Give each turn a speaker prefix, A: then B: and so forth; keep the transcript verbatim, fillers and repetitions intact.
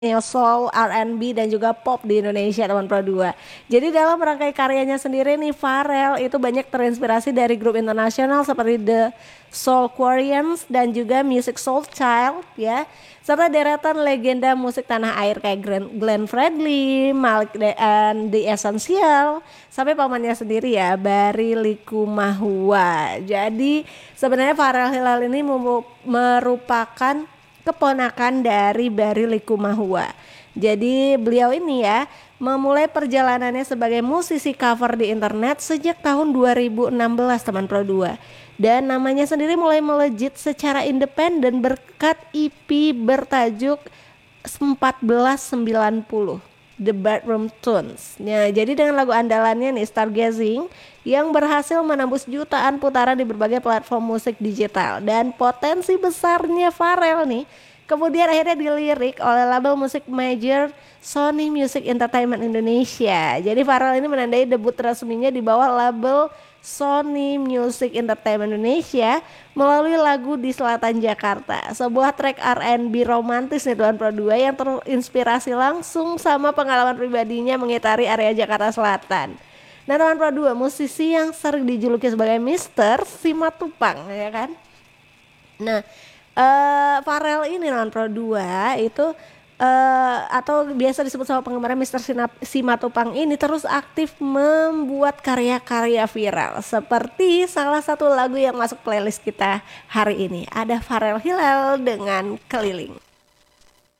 A: soul, R and B dan juga pop di Indonesia teman Pro dua. Jadi dalam rangkai karyanya sendiri nih Pharrell itu banyak terinspirasi dari grup internasional seperti The Soulquarians dan juga Musiq Soulchild ya. Serta deretan legenda musik tanah air kayak Glenn, Glenn Fredly, Malik dan The Essential sampai pamannya sendiri ya Barry Likumahua. Jadi sebenarnya Pharrell Hilal ini merupakan keponakan dari Barry Likumahua. Jadi beliau ini ya memulai perjalanannya sebagai musisi cover di internet sejak tahun dua ribu enam belas teman Pro dua. Dan namanya sendiri mulai melejit secara independen berkat E P bertajuk empat belas sembilan puluh The Bedroom Tunes. Nah, jadi dengan lagu andalannya nih Stargazing yang berhasil menembus jutaan putaran di berbagai platform musik digital dan potensi besarnya Pharrell nih kemudian akhirnya dilirik oleh label musik major Sony Music Entertainment Indonesia. Jadi Pharrell ini menandai debut resminya di bawah label Sony Music Entertainment Indonesia melalui lagu Di Selatan Jakarta, sebuah track R and B romantis nih Tuan Pro dua yang terinspirasi langsung sama pengalaman pribadinya mengitari area Jakarta Selatan. Nah Tuan Pro dua, musisi yang sering dijuluki sebagai Mister Simatupang ya kan. Nah uh, Pharrell ini Tuan Pro dua itu Uh, atau biasa disebut sama penggemarnya Mister Simatupang ini terus aktif membuat karya-karya viral seperti salah satu lagu yang masuk playlist kita hari ini ada Pharrell Hilal dengan Keliling.